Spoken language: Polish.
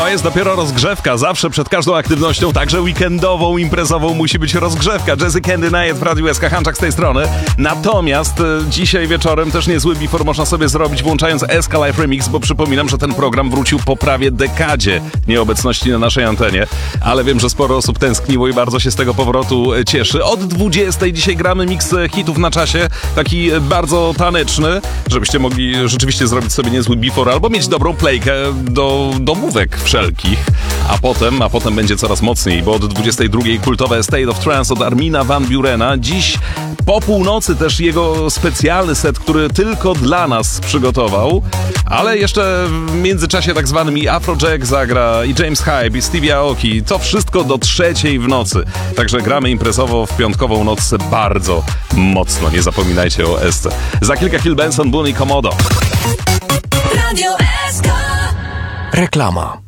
To jest dopiero rozgrzewka. Zawsze przed każdą aktywnością, także weekendową, imprezową, musi być rozgrzewka. Jazzy Candy Night w Radiu SK, Hanczak z tej strony. Natomiast dzisiaj wieczorem też niezły before można sobie zrobić, włączając SK Live Remix, bo przypominam, że ten program wrócił po prawie dekadzie nieobecności na naszej antenie. Ale wiem, że sporo osób tęskniło i bardzo się z tego powrotu cieszy. Od 20 dzisiaj gramy miks hitów na czasie, taki bardzo taneczny, żebyście mogli rzeczywiście zrobić sobie niezły before albo mieć dobrą playkę do domówek wszelkich, a potem będzie coraz mocniej, bo od 22 kultowe State of Trance od Armina van Burena. Dziś po północy też jego specjalny set, który tylko dla nas przygotował, ale jeszcze w międzyczasie tak zwanym i Afrojack zagra, i James Hype, i Stevie Aoki. To wszystko do 3:00 w nocy. Także gramy imprezowo w piątkową noc bardzo mocno. Nie zapominajcie o SC. Za chwilkę Hill Benson, Boone i Komodo. Radio SK. Reklama.